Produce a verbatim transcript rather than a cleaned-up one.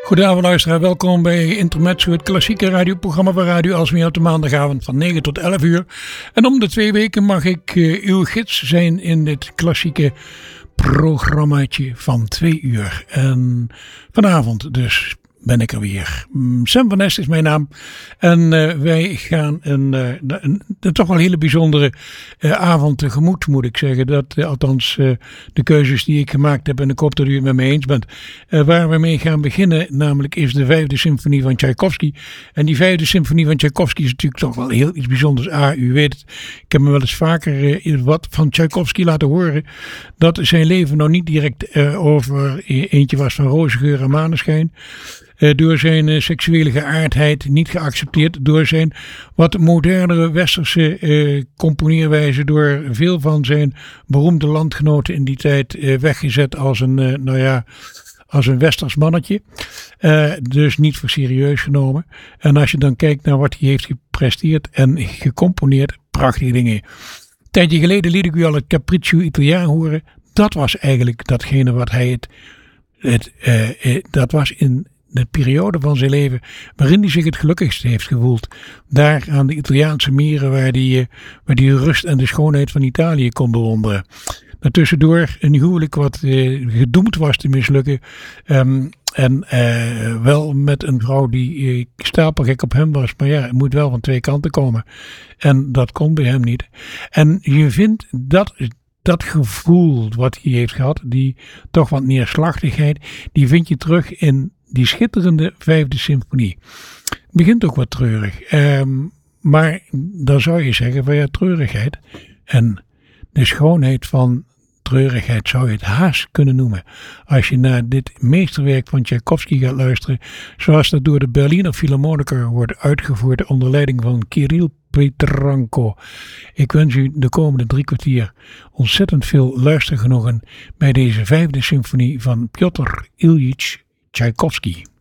Goedenavond luisteraar, welkom bij Intermezzo, het klassieke radioprogramma van Radio Aalsmeer op de maandagavond van negen tot elf uur. En om de twee weken mag ik uh, uw gids zijn in dit klassieke programmaatje van twee uur. En vanavond dus ben ik er weer. Sam van Est is mijn naam. En uh, wij gaan een, uh, een, een toch wel hele bijzondere uh, avond tegemoet, moet ik zeggen. Dat, uh, althans, uh, de keuzes die ik gemaakt heb, en ik hoop dat u het met mij eens bent. Uh, waar we mee gaan beginnen, namelijk is de vijfde symfonie van Tchaikovsky. En die vijfde symfonie van Tchaikovsky is natuurlijk toch wel heel iets bijzonders. Ah, u weet het, ik heb me wel eens vaker uh, wat van Tchaikovsky laten horen. Dat zijn leven nou niet direct uh, over eentje was van roze geur en maneschijn. Uh, door zijn uh, seksuele geaardheid niet geaccepteerd, door zijn wat modernere westerse uh, componeerwijze, door veel van zijn beroemde landgenoten in die tijd uh, weggezet als een, uh, nou ja, als een westers mannetje. Uh, dus niet voor serieus genomen. En als je dan kijkt naar wat hij heeft gepresteerd en gecomponeerd, prachtige dingen. Een tijdje geleden liet ik u al het Capriccio Italiaan horen. Dat was eigenlijk datgene wat hij het, het uh, uh, dat was in de periode van zijn leven waarin hij zich het gelukkigst heeft gevoeld. Daar aan de Italiaanse meren waar hij waar die rust en de schoonheid van Italië kon bewonderen. Daartussendoor een huwelijk wat uh, gedoemd was te mislukken. Um, en uh, wel met een vrouw die uh, stapelgek op hem was. Maar ja, het moet wel van twee kanten komen. En dat kon bij hem niet. En je vindt dat... Dat gevoel wat hij heeft gehad, die toch wat neerslachtigheid, die vind je terug in die schitterende vijfde symfonie. Het begint ook wat treurig. Um, maar dan zou je zeggen van ja, treurigheid en de schoonheid van treurigheid zou je het haast kunnen noemen. Als je naar dit meesterwerk van Tchaikovsky gaat luisteren, zoals dat door de Berliner Philharmoniker wordt uitgevoerd onder leiding van Kirill Petrenko. Ik wens u de komende drie kwartier ontzettend veel luistergenoegen bij deze vijfde symfonie van Piotr Ilyich Tchaikovsky.